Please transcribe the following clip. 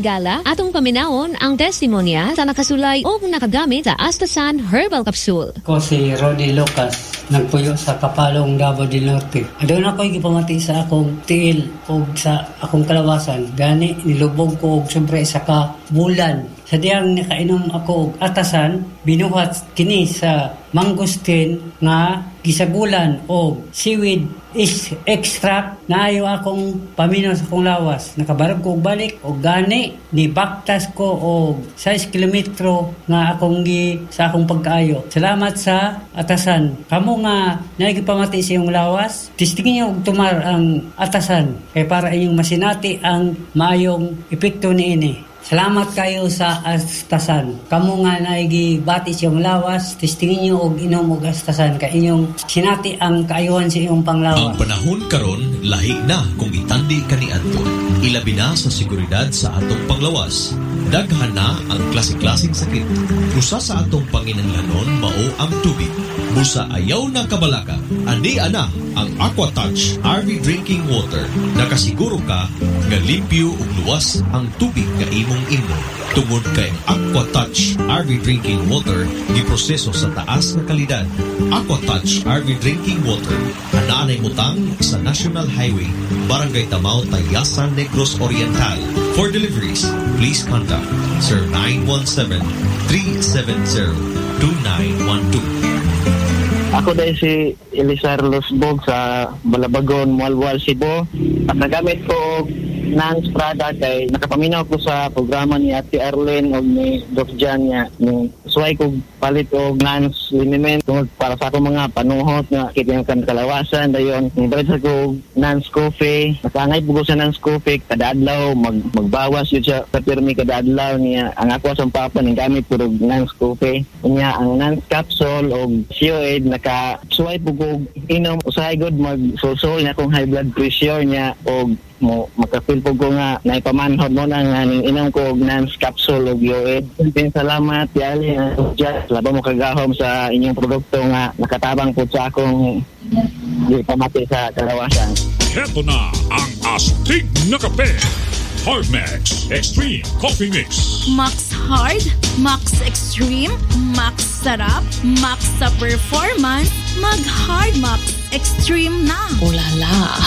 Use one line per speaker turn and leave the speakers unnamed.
higala atong paminawon ang testimonya sa nakasulay o nakagamit sa Astasan Herbal Capsule.
Ko si Roddy Lucas, nagpuyo sa Kapalong, Davao del Norte. Doon ako'y gipamati sa akong tiil o sa akong kalawasan. Gani, nilubog ko og sobre sa bulan. Sa diyang nakainom ako og atasan, binuhat kini sa mangustin nga gisagulan o seaweed extract na ayaw akong paminom sa akong lawas. Nakabarog ko og balik o gani ni baktas ko og 6 kilometro nga akong sa akong pagkaayo. Salamat sa atasan. Kamo nga nagipamati sa iyong lawas, tistingin niyo og tumar ang atasan kay para inyong masinati ang maayong epekto niini. Salamat kayo sa Astasan. Kamu nga naigibati siyang lawas, testingin niyo og inom og Astasan kay inyong sinati ang kaayuhan sa iyong panglawas.
Ang panahon karon lahi na kung itandi kaniadto. Ilabi na sa seguridad sa atong panglawas. Daghan na ang klase-klaseng sakit. Usa sa atong panginahanglanon mao ang tubig. Busa ayaw na kabalaka. Ani ana ang AquaTouch RV Drinking Water. Nakasiguro ka nga limpyo ug luwas ang tubig nga imong inom. Tungod kay AquaTouch RV Drinking Water giproseso sa taas nga kalidad. AquaTouch RV Drinking Water anaanay butang sa National Highway, Barangay Tamao, Tayasan, Negros Oriental. For deliveries, please contact 0917-370-2912.
Ako dahil si Elisar Losbog sa Balabagon, Mualwal, Cebu. At nagamit ko NANS product ay nakapaminaw ko sa programa ni Ate Arlene o ni Doc Jan niya. Suway ko palit o NANS liniment tungkol para sa akong mga panuhot nga kitang kalawasan. Dayon, nibalit sa ko NANS coffee. Nakangay po ko sa NANS coffee kada adlaw, magbawas yun siya sa pirmi kada adlaw niya. Ang ako sa papa ng gamit ko NANS coffee. Niya ang NANS capsule o COAID naka-suway po ko inom. Usahay good mag-susol niya kung high blood pressure niya o makapil po ko nga naipamanhod mo na nga inom ko og NANS capsule og COAID. Salamat yali just laba mo kagahom sa inyong produkto nga nakatabang po sa akong pamati sa kalawasan.
Heto na ang astig na kape. Hard Max Extreme Coffee Mix.
Max Hard, Max Extreme, Max Sarap, Max sa performance, mag Hard Max Extreme na.
Ulala.